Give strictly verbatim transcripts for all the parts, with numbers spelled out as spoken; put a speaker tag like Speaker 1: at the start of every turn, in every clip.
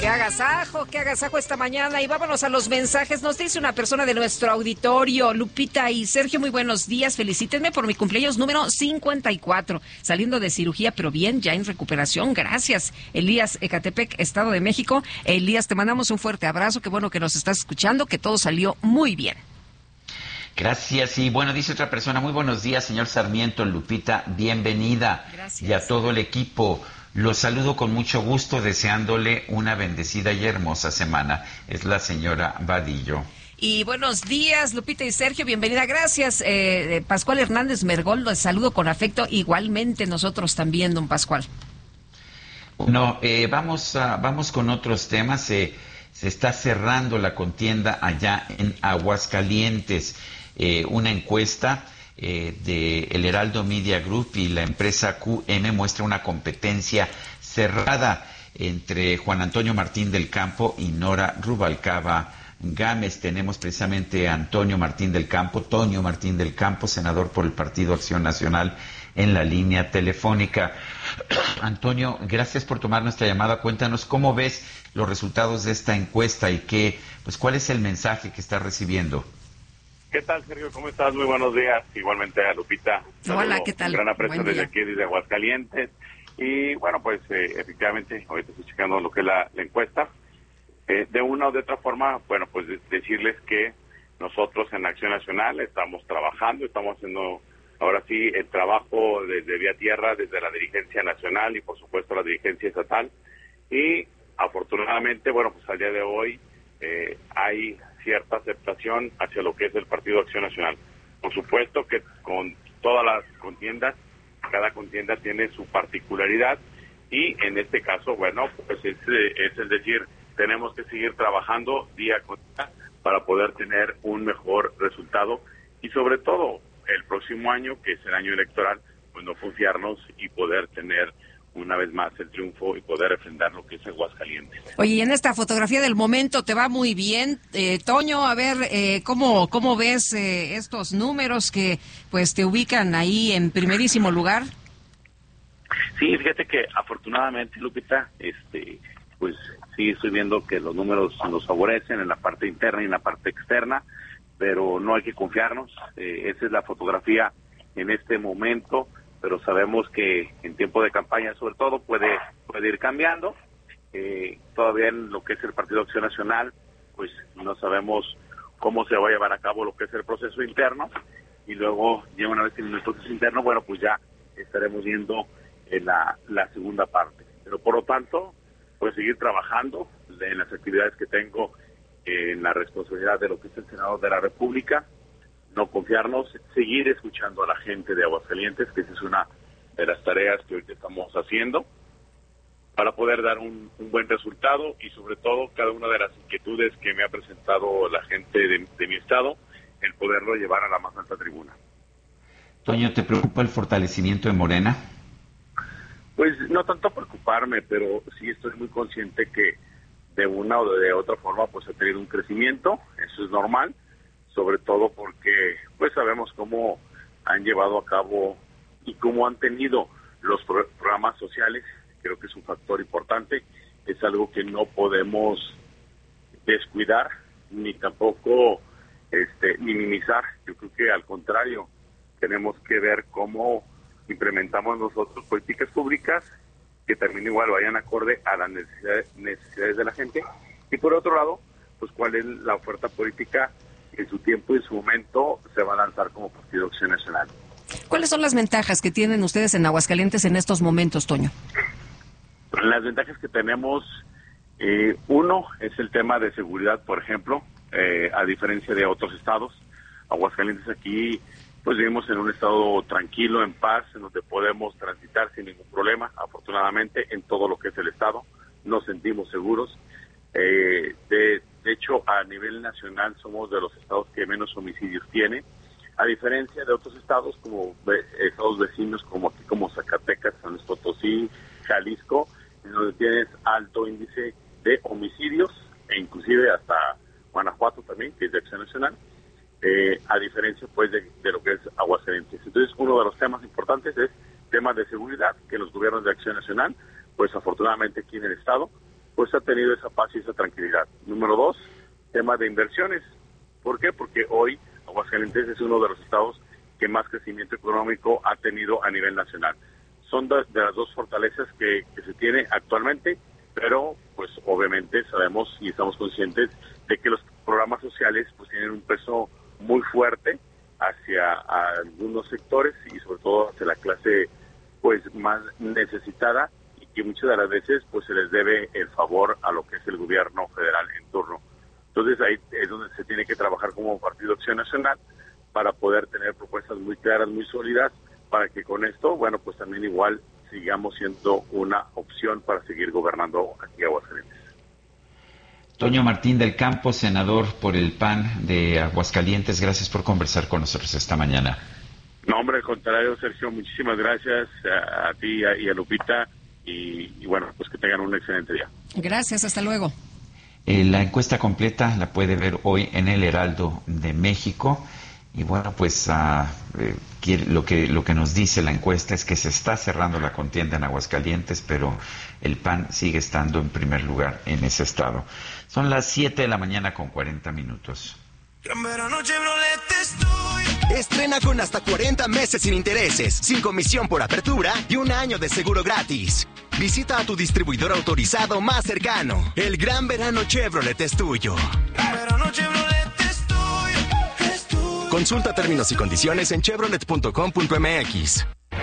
Speaker 1: agasajo, qué agasajo esta mañana. Y vámonos a los mensajes. Nos dice una persona de nuestro auditorio, Lupita y Sergio, muy buenos días. Felicítenme por mi cumpleaños número cincuenta y cuatro. Saliendo de cirugía, pero bien, ya en recuperación. Gracias. Elías, Ecatepec, Estado de México. Elías, te mandamos un fuerte abrazo. Qué bueno que nos estás escuchando, que todo salió muy bien.
Speaker 2: Gracias. Y bueno, dice otra persona, muy buenos días, señor Sarmiento, Lupita, bienvenida.
Speaker 1: Gracias.
Speaker 2: Y a todo el equipo. Los saludo con mucho gusto, deseándole una bendecida y hermosa semana. Es la señora Vadillo.
Speaker 1: Y buenos días, Lupita y Sergio, bienvenida. Gracias, eh, Pascual Hernández Mergol, los saludo con afecto. Igualmente nosotros también, don Pascual.
Speaker 2: No, eh, vamos, a, vamos con otros temas. Eh, se está cerrando la contienda allá en Aguascalientes. Eh, una encuesta Eh, de El Heraldo Media Group y la empresa Q M muestra una competencia cerrada entre Juan Antonio Martín del Campo y Nora Rubalcaba Gámez. Tenemos precisamente a Antonio Martín del Campo, Toño Martín del Campo, senador por el Partido Acción Nacional, en la línea telefónica. Antonio, gracias por tomar nuestra llamada. Cuéntanos cómo ves los resultados de esta encuesta y qué, pues, cuál es el mensaje que estás recibiendo.
Speaker 3: ¿Qué tal, Sergio? ¿Cómo estás? Muy buenos días. Igualmente a Lupita.
Speaker 1: Hola, ¿qué tal?
Speaker 3: Un gran aprecio desde aquí, desde Aguascalientes. Y bueno, pues eh, efectivamente, ahorita estoy checando lo que es la, la encuesta. Eh, de una o de otra forma, bueno, pues de- decirles que nosotros en Acción Nacional estamos trabajando, estamos haciendo ahora sí el trabajo desde vía tierra, desde la dirigencia nacional y por supuesto la dirigencia estatal. Y afortunadamente, bueno, pues al día de hoy eh, hay cierta aceptación hacia lo que es el Partido Acción Nacional. Por supuesto que con todas las contiendas, cada contienda tiene su particularidad y en este caso, bueno, pues es, es el decir, tenemos que seguir trabajando día con día para poder tener un mejor resultado y sobre todo el próximo año, que es el año electoral, pues no confiarnos y poder tener una vez más el triunfo y poder refrendar lo que es Aguascalientes.
Speaker 1: Oye, y en esta fotografía del momento te va muy bien. Eh, Toño, a ver, eh, ¿cómo, cómo ves eh, estos números que pues te ubican ahí en primerísimo lugar?
Speaker 3: Sí, fíjate que afortunadamente, Lupita, este, pues sí estoy viendo que los números nos favorecen en la parte interna y en la parte externa, pero no hay que confiarnos. Eh, esa es la fotografía en este momento, pero sabemos que en tiempo de campaña, sobre todo, puede puede ir cambiando. Eh, todavía en lo que es el Partido Acción Nacional, pues no sabemos cómo se va a llevar a cabo lo que es el proceso interno, y luego, ya una vez en el proceso interno, bueno, pues ya estaremos viendo en la, la segunda parte. Pero por lo tanto, pues seguir trabajando en las actividades que tengo en la responsabilidad de lo que es el Senado de la República, no confiarnos, seguir escuchando a la gente de Aguascalientes, que esa es una de las tareas que hoy estamos haciendo, para poder dar un, un buen resultado y sobre todo cada una de las inquietudes que me ha presentado la gente de, de mi estado, el poderlo llevar a la más alta tribuna.
Speaker 2: Toño, ¿te preocupa el fortalecimiento de Morena?
Speaker 3: Pues no tanto preocuparme, pero sí estoy muy consciente que de una o de otra forma pues ha tenido un crecimiento, eso es normal, sobre todo porque pues sabemos cómo han llevado a cabo y cómo han tenido los pro- programas sociales. Creo que es un factor importante, es algo que no podemos descuidar ni tampoco este minimizar. Yo creo que al contrario, tenemos que ver cómo implementamos nosotros políticas públicas que también igual vayan acorde a las necesidades, necesidades de la gente, y por otro lado, pues cuál es la oferta política que en su tiempo y en su momento se va a lanzar como Partido Acción Nacional.
Speaker 1: ¿Cuáles son las ventajas que tienen ustedes en Aguascalientes en estos momentos, Toño?
Speaker 3: Las ventajas que tenemos, eh, uno es el tema de seguridad, por ejemplo, eh, a diferencia de otros estados. Aguascalientes aquí, pues vivimos en un estado tranquilo, en paz, en donde podemos transitar sin ningún problema. Afortunadamente, en todo lo que es el estado, nos sentimos seguros. Eh, de, de hecho, a nivel nacional somos de los estados que menos homicidios tiene, a diferencia de otros estados como ve, estados vecinos como aquí, como Zacatecas, San Luis Potosí, Jalisco, en donde tienes alto índice de homicidios, e inclusive hasta Guanajuato también, que es de Acción Nacional, eh, a diferencia pues de, de lo que es Aguascalientes. Entonces, uno de los temas importantes es temas de seguridad, que los gobiernos de Acción Nacional, pues afortunadamente aquí en el estado, pues ha tenido esa paz y esa tranquilidad. Número dos, tema de inversiones. ¿Por qué? Porque hoy Aguascalientes es uno de los estados que más crecimiento económico ha tenido a nivel nacional. Son de, de las dos fortalezas que, que se tiene actualmente, pero pues obviamente sabemos y estamos conscientes de que los programas sociales pues tienen un peso muy fuerte hacia algunos sectores y sobre todo hacia la clase pues más necesitada, y que muchas de las veces pues se les debe el favor a lo que es el gobierno federal en turno. Entonces ahí es donde se tiene que trabajar como Partido Acción Nacional para poder tener propuestas muy claras, muy sólidas, para que con esto, bueno, pues también igual sigamos siendo una opción para seguir gobernando aquí Aguascalientes.
Speaker 2: Toño Martín del Campo, senador por el P A N de Aguascalientes, gracias por conversar con nosotros esta mañana.
Speaker 3: No, hombre, al contrario, Sergio, muchísimas gracias a, a ti y a Lupita, y, y bueno, pues que tengan un excelente día.
Speaker 1: Gracias, hasta luego.
Speaker 2: Eh, la encuesta completa la puede ver hoy en el Heraldo de México. Y bueno, pues uh, eh, lo que lo que nos dice la encuesta es que se está cerrando la contienda en Aguascalientes, pero el P A N sigue estando en primer lugar en ese estado. Son las siete de la mañana con cuarenta minutos.
Speaker 4: Estrena con hasta cuarenta meses sin intereses, sin comisión por apertura y un año de seguro gratis. Visita a tu distribuidor autorizado más cercano. El Gran Verano Chevrolet es tuyo. Verano Chevrolet es tuyo, es tuyo. Consulta términos y condiciones en chevrolet punto com punto m x.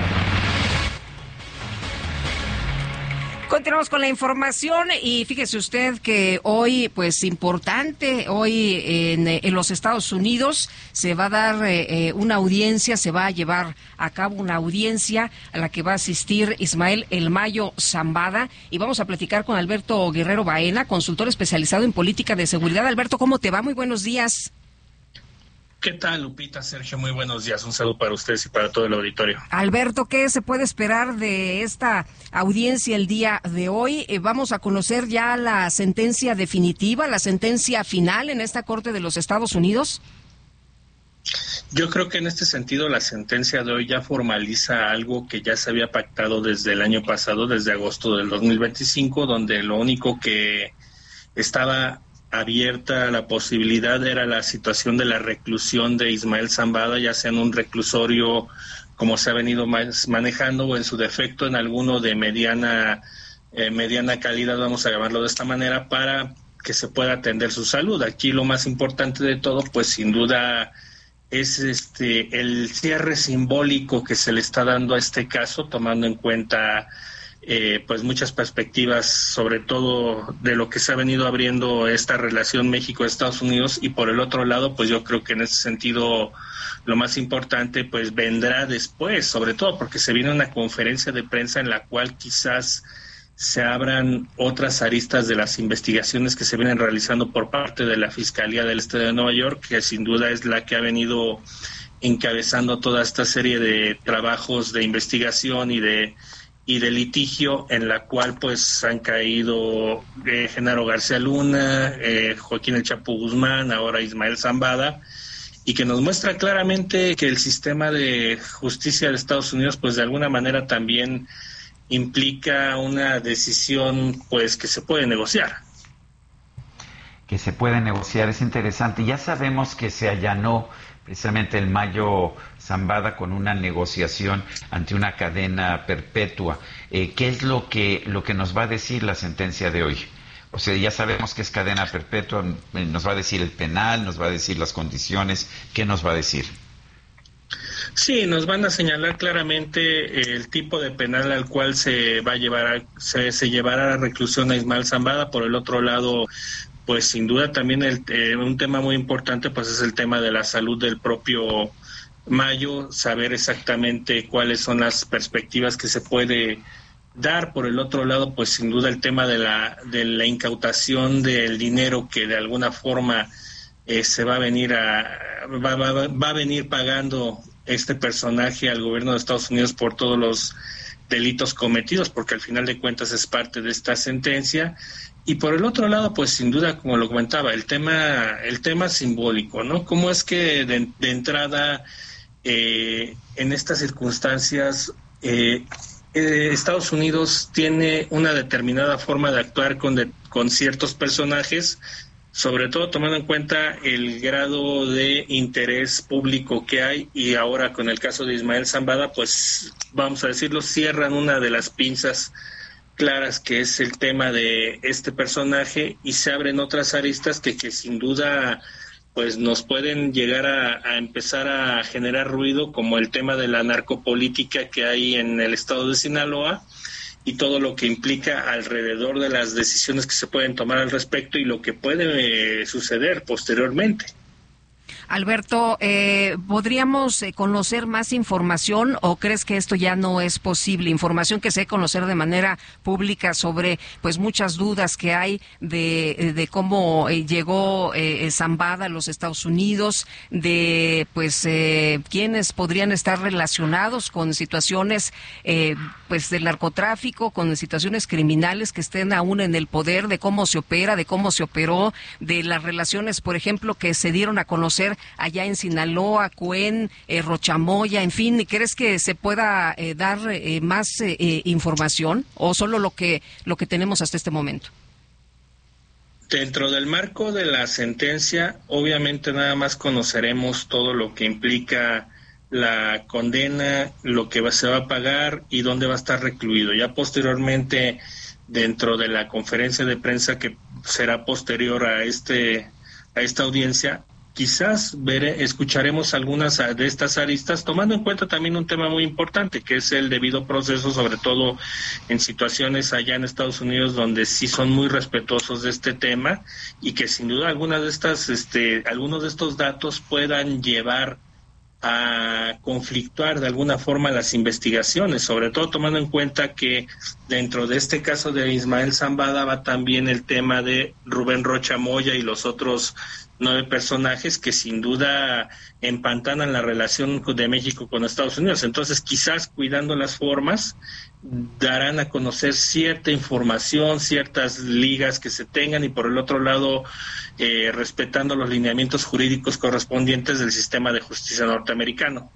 Speaker 1: Continuamos con la información y fíjese usted que hoy, pues importante, hoy en, en los Estados Unidos se va a dar eh, una audiencia, se va a llevar a cabo una audiencia a la que va a asistir Ismael El Mayo Zambada, y vamos a platicar con Alberto Guerrero Baena, consultor especializado en política de seguridad. Alberto, ¿cómo te va? Muy buenos días.
Speaker 5: ¿Qué tal, Lupita, Sergio? Muy buenos días. Un saludo para ustedes y para todo el auditorio.
Speaker 1: Alberto, ¿qué se puede esperar de esta audiencia el día de hoy? Eh, vamos a conocer ya la sentencia definitiva, la sentencia final en esta Corte de los Estados Unidos.
Speaker 5: Yo creo que en este sentido la sentencia de hoy ya formaliza algo que ya se había pactado desde el año pasado, desde agosto del dos mil veinticinco, donde lo único que estaba abierta la posibilidad era la situación de la reclusión de Ismael Zambada, ya sea en un reclusorio como se ha venido manejando o en su defecto en alguno de mediana eh, mediana calidad, vamos a llamarlo de esta manera, para que se pueda atender su salud. Aquí lo más importante de todo, pues sin duda es este el cierre simbólico que se le está dando a este caso, tomando en cuenta Eh, pues muchas perspectivas, sobre todo de lo que se ha venido abriendo esta relación México-Estados Unidos, y por el otro lado, pues yo creo que en ese sentido lo más importante pues vendrá después, sobre todo porque se viene una conferencia de prensa en la cual quizás se abran otras aristas de las investigaciones que se vienen realizando por parte de la Fiscalía del Estado de Nueva York, que sin duda es la que ha venido encabezando toda esta serie de trabajos de investigación y de y de litigio, en la cual pues han caído eh, Genaro García Luna, eh, Joaquín El Chapo Guzmán, ahora Ismael Zambada, y que nos muestra claramente que el sistema de justicia de Estados Unidos pues de alguna manera también implica una decisión pues que se puede negociar.
Speaker 2: Que se puede negociar, es interesante. Ya sabemos que se allanó precisamente El Mayo Zambada con una negociación ante una cadena perpetua. Eh, ¿Qué es lo que lo que nos va a decir la sentencia de hoy? O sea, ya sabemos que es cadena perpetua, nos va a decir el penal, nos va a decir las condiciones, ¿qué nos va a decir?
Speaker 5: Sí, nos van a señalar claramente el tipo de penal al cual se va a llevar a, se, se llevará a reclusión a Ismael Zambada. Por el otro lado, pues sin duda también el, eh, un tema muy importante pues es el tema de la salud del propio Mayo, saber exactamente cuáles son las perspectivas que se puede dar. Por el otro lado, pues sin duda el tema de la de la incautación del dinero que de alguna forma eh, se va a venir a va, va, va a venir pagando este personaje al gobierno de Estados Unidos por todos los delitos cometidos, porque al final de cuentas es parte de esta sentencia. Y por el otro lado, pues sin duda, como lo comentaba, el tema el tema simbólico, ¿no? ¿Cómo es que de, de entrada eh, en estas circunstancias eh, eh, Estados Unidos tiene una determinada forma de actuar con, de, con ciertos personajes, sobre todo tomando en cuenta el grado de interés público que hay, y ahora con el caso de Ismael Zambada, pues vamos a decirlo, cierran una de las pinzas claras que es el tema de este personaje, y se abren otras aristas que, que sin duda pues nos pueden llegar a, a empezar a generar ruido, como el tema de la narcopolítica que hay en el estado de Sinaloa y todo lo que implica alrededor de las decisiones que se pueden tomar al respecto y lo que puede eh, suceder posteriormente.
Speaker 1: Alberto, eh, ¿podríamos eh, conocer más información o crees que esto ya no es posible? Información que se dé conocer de manera pública sobre pues muchas dudas que hay de, de cómo eh, llegó eh, Zambada a los Estados Unidos, de pues eh, quiénes podrían estar relacionados con situaciones eh, pues del narcotráfico, con situaciones criminales que estén aún en el poder, de cómo se opera, de cómo se operó, de las relaciones, por ejemplo, que se dieron a conocer allá en Sinaloa, Cuen, eh, Rochamoya, en fin. ¿Crees que se pueda eh, dar eh, más eh, eh, información o solo lo que lo que tenemos hasta este momento?
Speaker 5: Dentro del marco de la sentencia, obviamente nada más conoceremos todo lo que implica la condena, lo que va, se va a pagar y dónde va a estar recluido. Ya posteriormente, dentro de la conferencia de prensa que será posterior a este a esta audiencia, quizás veré, escucharemos algunas de estas aristas, tomando en cuenta también un tema muy importante, que es el debido proceso, sobre todo en situaciones allá en Estados Unidos donde sí son muy respetuosos de este tema, y que sin duda algunas de estas, este, algunos de estos datos puedan llevar a conflictuar de alguna forma las investigaciones, sobre todo tomando en cuenta que dentro de este caso de Ismael Zambada va también el tema de Rubén Rocha Moya y los otros nueve personajes que sin duda empantanan la relación de México con Estados Unidos. Entonces, quizás cuidando las formas, darán a conocer cierta información, ciertas ligas que se tengan, y por el otro lado, eh, respetando los lineamientos jurídicos correspondientes del sistema de justicia norteamericano.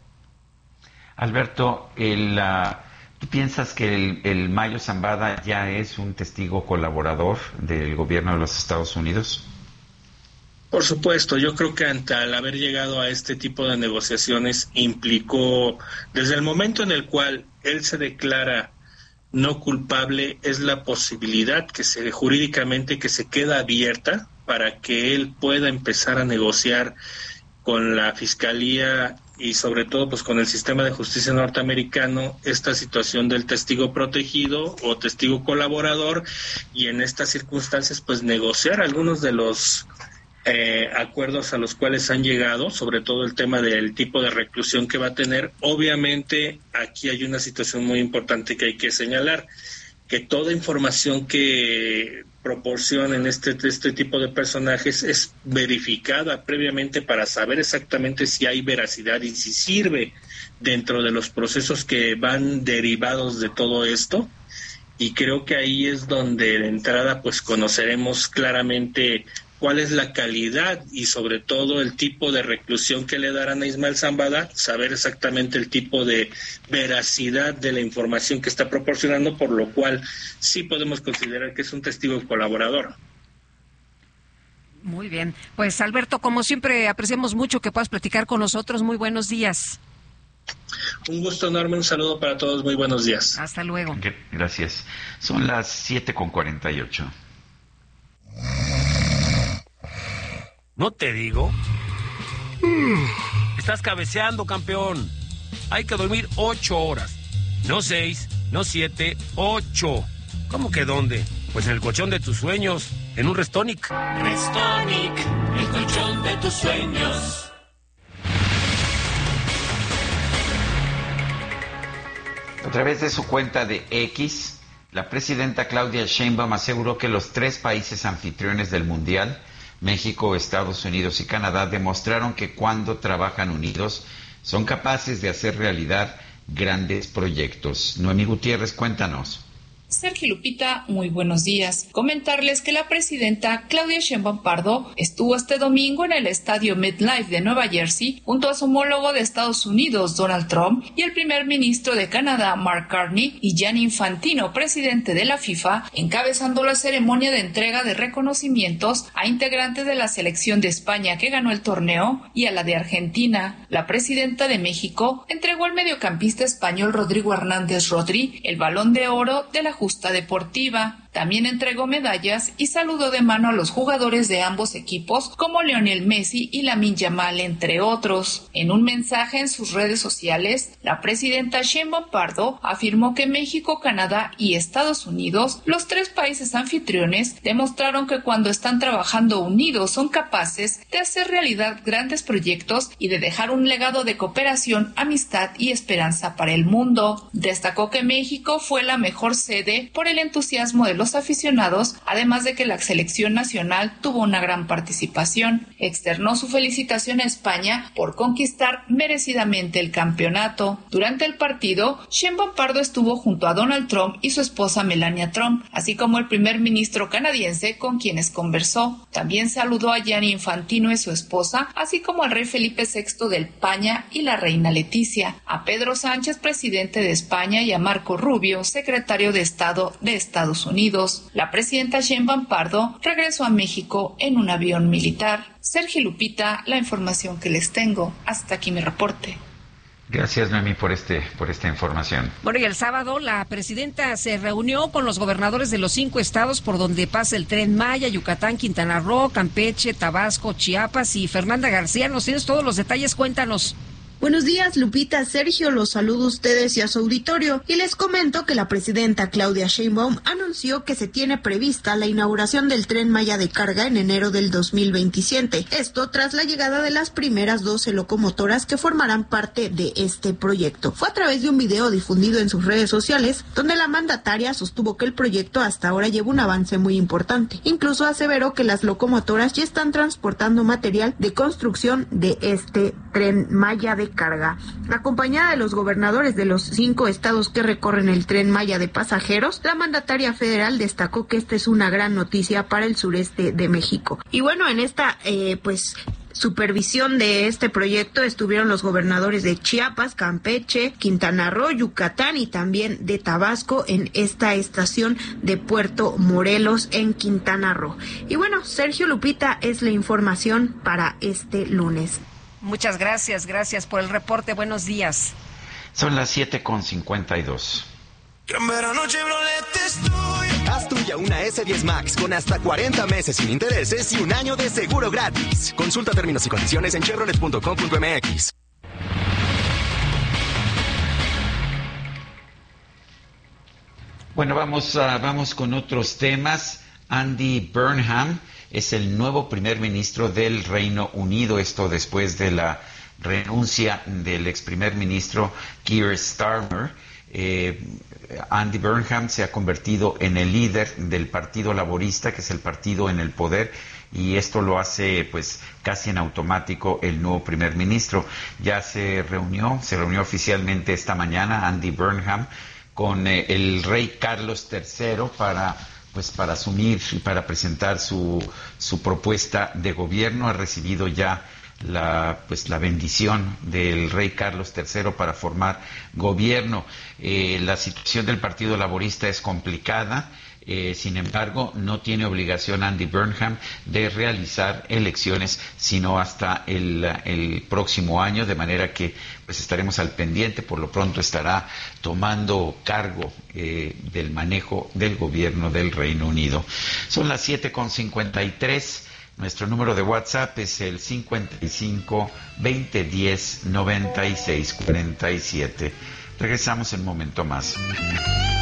Speaker 2: Alberto, el, uh, ¿tú piensas que el, el Mayo Zambada ya es un testigo colaborador del gobierno de los Estados Unidos?
Speaker 5: Por supuesto, yo creo que ante al haber llegado a este tipo de negociaciones implicó, desde el momento en el cual él se declara no culpable, es la posibilidad que se jurídicamente que se queda abierta para que él pueda empezar a negociar con la Fiscalía y sobre todo pues con el sistema de justicia norteamericano esta situación del testigo protegido o testigo colaborador, y en estas circunstancias pues negociar algunos de los Eh, acuerdos a los cuales han llegado, sobre todo el tema del tipo de reclusión que va a tener. Obviamente aquí hay una situación muy importante que hay que señalar, que toda información que proporcionen este, este tipo de personajes es verificada previamente para saber exactamente si hay veracidad y si sirve dentro de los procesos que van derivados de todo esto, y creo que ahí es donde de entrada pues conoceremos claramente cuál es la calidad y sobre todo el tipo de reclusión que le darán a Ismael Zambada, saber exactamente el tipo de veracidad de la información que está proporcionando, por lo cual sí podemos considerar que es un testigo colaborador.
Speaker 1: Muy bien, pues Alberto, como siempre apreciamos mucho que puedas platicar con nosotros. Muy buenos días.
Speaker 5: Un gusto enorme, un saludo para todos, muy buenos días.
Speaker 1: Hasta luego.
Speaker 2: Gracias. Son las siete con cuarenta y ocho.
Speaker 6: ¿No te digo? Estás cabeceando, campeón. Hay que dormir ocho horas. No seis, no siete, ocho. ¿Cómo que dónde? Pues en el colchón de tus sueños, en un Restonic.
Speaker 7: Restonic, el colchón de tus sueños.
Speaker 2: A través de su cuenta de X, la presidenta Claudia Sheinbaum aseguró que los tres países anfitriones del Mundial, México, Estados Unidos y Canadá, demostraron que cuando trabajan unidos son capaces de hacer realidad grandes proyectos. Noemí Gutiérrez, cuéntanos.
Speaker 8: Sergio Lupita, muy buenos días. Comentarles que la presidenta Claudia Sheinbaum Pardo estuvo este domingo en el estadio MetLife de Nueva Jersey junto a su homólogo de Estados Unidos, Donald Trump, y el primer ministro de Canadá, Mark Carney, y Gianni Infantino, presidente de la FIFA, encabezando la ceremonia de entrega de reconocimientos a integrantes de la selección de España que ganó el torneo y a la de Argentina. La presidenta de México entregó al mediocampista español Rodrigo Hernández Rodri el Balón de Oro de la justa deportiva. También entregó medallas y saludó de mano a los jugadores de ambos equipos como Lionel Messi y Lamine Yamal, entre otros. En un mensaje en sus redes sociales, la presidenta Sheinbaum Pardo afirmó que México, Canadá y Estados Unidos, los tres países anfitriones, demostraron que cuando están trabajando unidos son capaces de hacer realidad grandes proyectos y de dejar un legado de cooperación, amistad y esperanza para el mundo. Destacó que México fue la mejor sede por el entusiasmo de los aficionados, además de que la selección nacional tuvo una gran participación. Externó su felicitación a España por conquistar merecidamente el campeonato. Durante el partido, Sheinbaum Pardo estuvo junto a Donald Trump y su esposa Melania Trump, así como el primer ministro canadiense con quienes conversó. También saludó a Gianni Infantino y su esposa, así como al rey Felipe sexto de España y la reina Leticia, a Pedro Sánchez, presidente de España, y a Marco Rubio, secretario de Estado de Estados Unidos. La presidenta Sheinbaum Pardo regresó a México en un avión militar. Sergio Lupita, la información que les tengo. Hasta aquí mi reporte.
Speaker 2: Gracias, Noemí, por este por esta información.
Speaker 1: Bueno, y el sábado la presidenta se reunió con los gobernadores de los cinco estados por donde pasa el Tren Maya: Yucatán, Quintana Roo, Campeche, Tabasco, Chiapas. Y Fernanda García, nos tienes todos los detalles, cuéntanos.
Speaker 9: Buenos días, Lupita, Sergio, los saludo a ustedes y a su auditorio y les comento que la presidenta Claudia Sheinbaum anunció que se tiene prevista la inauguración del Tren Maya de carga en enero del dos mil veintisiete. Esto tras la llegada de las primeras doce locomotoras que formarán parte de este proyecto. Fue a través de un video difundido en sus redes sociales donde la mandataria sostuvo que el proyecto hasta ahora lleva un avance muy importante. Incluso aseveró que las locomotoras ya están transportando material de construcción de este Tren Maya de carga. Acompañada de los gobernadores de los cinco estados que recorren el Tren Maya de pasajeros, la mandataria federal destacó que esta es una gran noticia para el sureste de México. Y bueno, en esta eh, pues supervisión de este proyecto estuvieron los gobernadores de Chiapas, Campeche, Quintana Roo, Yucatán y también de Tabasco en esta estación de Puerto Morelos en Quintana Roo. Y bueno, Sergio, Lupita, es la información para este lunes.
Speaker 1: Muchas gracias, gracias por el reporte. Buenos días.
Speaker 2: Son las siete con cincuenta y dos.
Speaker 4: Haz tuya una ese diez Max con hasta cuarenta meses sin intereses y un año de seguro gratis. Consulta términos y condiciones en chevrolet punto com punto m x.
Speaker 2: Bueno, vamos, uh, vamos con otros temas. Andy Burnham es el nuevo primer ministro del Reino Unido, esto después de la renuncia del ex primer ministro Keir Starmer. Eh, Andy Burnham se ha convertido en el líder del Partido Laborista, que es el partido en el poder, y esto lo hace pues casi en automático el nuevo primer ministro. Ya se reunió, se reunió oficialmente esta mañana Andy Burnham con eh, el rey Carlos tercero para pues para asumir y para presentar su su propuesta de gobierno. Ha recibido ya la pues la bendición del rey Carlos tercero para formar gobierno. Eh, la situación del Partido Laborista es complicada. Eh, sin embargo, no tiene obligación Andy Burnham de realizar elecciones sino hasta el, el próximo año, de manera que pues estaremos al pendiente. Por lo pronto estará tomando cargo eh, del manejo del gobierno del Reino Unido. Son las siete con cincuenta y tres. Nuestro número de WhatsApp es el cincuenta y cinco, veinte diez, noventa y seis cuarenta y siete. Regresamos en un momento más.